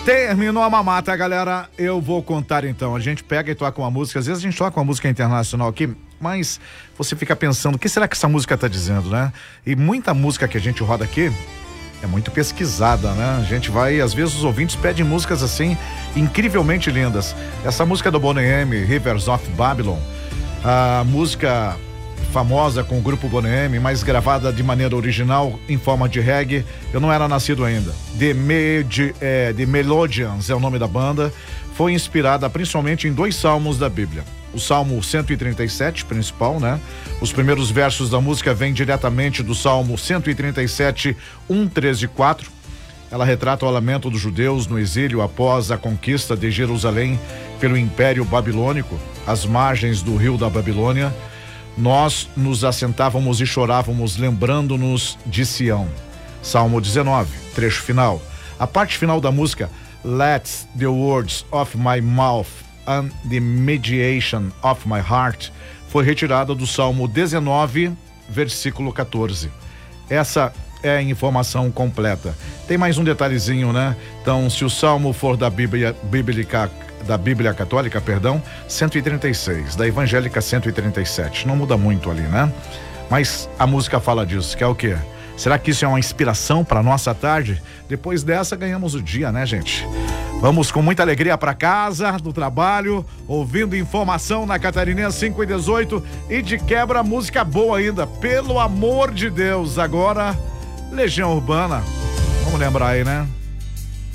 Terminou a mamata, galera. Eu vou contar então. A gente pega e toca uma música. Às vezes a gente toca uma música internacional aqui, mas você fica pensando, o que será que essa música tá dizendo, né? E muita música que a gente roda aqui é muito pesquisada, né? A gente vai, às vezes os ouvintes pedem músicas assim, incrivelmente lindas. Essa música do Boney M, Rivers of Babylon, a música famosa com o grupo Boney M, mas gravada de maneira original em forma de reggae. Eu não era nascido ainda. The Melodians é o nome da banda. Foi inspirada principalmente em 2 salmos da Bíblia. O Salmo 137, principal, né? Os primeiros versos da música vêm diretamente do Salmo 137, 1, 13 e 4. Ela retrata o lamento dos judeus no exílio após a conquista de Jerusalém pelo Império Babilônico, às margens do rio da Babilônia. Nós nos assentávamos e chorávamos, lembrando-nos de Sião. Salmo 19, trecho final. A parte final da música, Let the words of my mouth and the meditation of my heart, foi retirada do Salmo 19, versículo 14. Essa é a informação completa. Tem mais um detalhezinho, né? Então, se o Salmo for da Bíblia Católica, 136, da Evangélica 137, não muda muito ali, né? Mas a música fala disso, que é o quê? Será que isso é uma inspiração para nossa tarde? Depois dessa ganhamos o dia, né, gente? Vamos com muita alegria para casa, do trabalho, ouvindo informação na Catarinense 5 e 18 e de quebra música boa ainda, pelo amor de Deus. Agora, Legião Urbana, vamos lembrar aí, né?